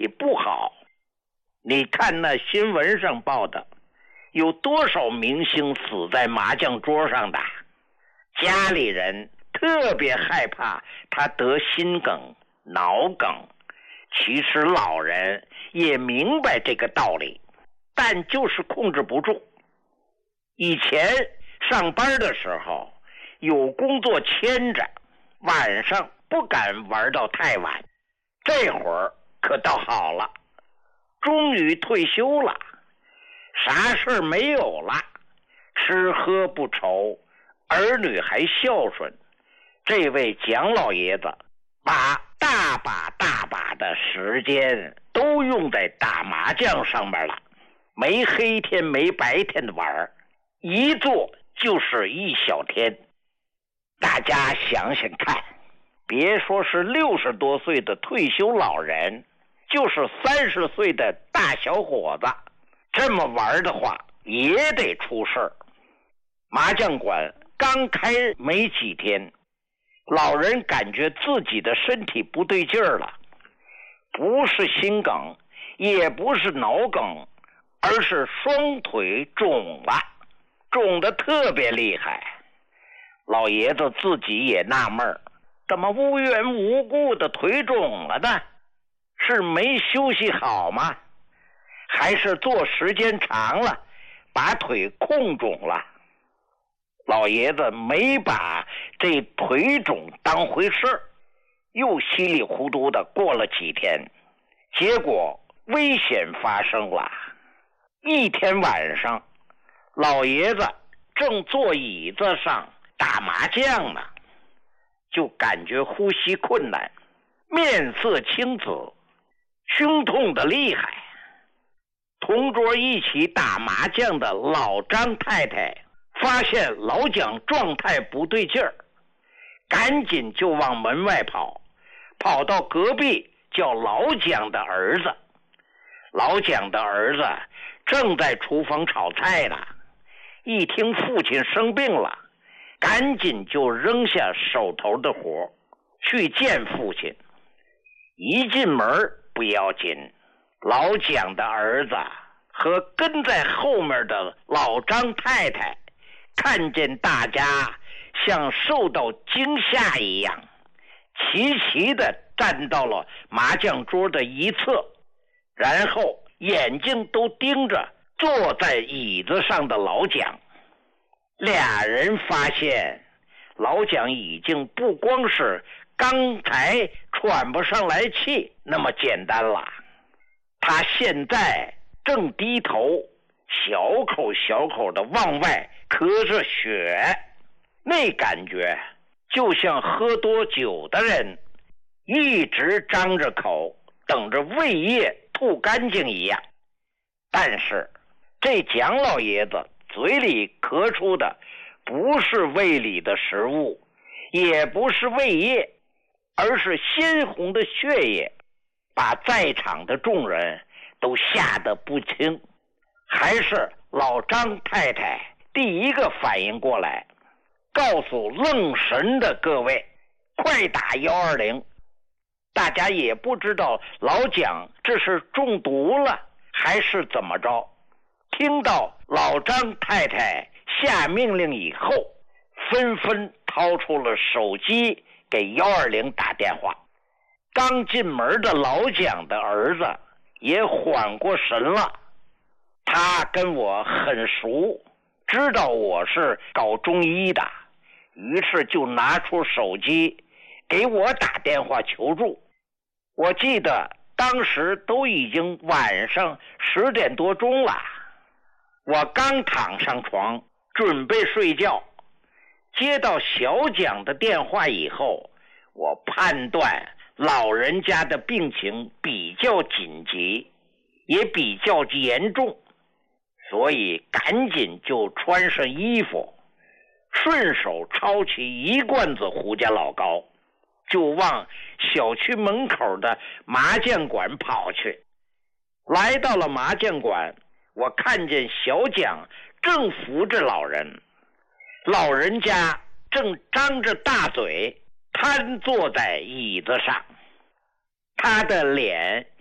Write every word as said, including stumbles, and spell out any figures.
体不好。你看那新闻上报的，有多少明星死在麻将桌上的？家里人特别害怕他得心梗、脑梗。其实老人也明白这个道理，但就是控制不住。以前上班的时候有工作牵着，晚上不敢玩到太晚。这会儿可倒好了，终于退休了，啥事没有了，吃喝不愁，儿女还孝顺。这位蒋老爷子把大把大把的时间都用在打麻将上面了，没黑天没白天的玩，一坐就是一小天。大家想想看，别说是六十多岁的退休老人，就是三十岁的大小伙子，这么玩的话也得出事儿。麻将馆刚开没几天，老人感觉自己的身体不对劲儿了，不是心梗，也不是脑梗，而是双腿肿了，肿得特别厉害。老爷子自己也纳闷儿，怎么无缘无故的腿肿了呢？是没休息好吗？还是坐时间长了，把腿控肿了？老爷子没把这腿肿当回事儿，又稀里糊涂的过了几天，结果危险发生了。一天晚上，老爷子正坐椅子上打麻将呢，就感觉呼吸困难，面色青紫，胸痛的厉害。同桌一起打麻将的老张太太发现老蒋状态不对劲儿，赶紧就往门外跑，跑到隔壁叫老蒋的儿子。老蒋的儿子正在厨房炒菜呢，一听父亲生病了，赶紧就扔下手头的活去见父亲。一进门不要紧，老蒋的儿子和跟在后面的老张太太看见大家像受到惊吓一样，齐齐地站到了麻将桌的一侧，然后眼睛都盯着坐在椅子上的老蒋。俩人发现老蒋已经不光是刚才喘不上来气那么简单了，他现在正低头小口小口的往外咳着血，那感觉就像喝多酒的人一直张着口等着胃液吐干净一样。但是这蒋老爷子嘴里咳出的不是胃里的食物，也不是胃液，而是鲜红的血液，把在场的众人都吓得不轻。还是老张太太第一个反应过来，告诉愣神的各位快打一二零。大家也不知道老蒋这是中毒了还是怎么着，听到老张太太下命令以后，纷纷掏出了手机给一二零打电话。刚进门的老蒋的儿子也缓过神了，他跟我很熟，知道我是搞中医的，于是就拿出手机给我打电话求助。我记得当时都已经晚上十点多钟了，我刚躺上床准备睡觉，接到小蒋的电话以后，我判断老人家的病情比较紧急，也比较严重，所以赶紧就穿上衣服，顺手抄起一罐子胡家老高，就往小区门口的麻将馆跑去。来到了麻将馆，我看见小蒋正扶着老人，老人家正张着大嘴瘫坐在椅子上，他的脸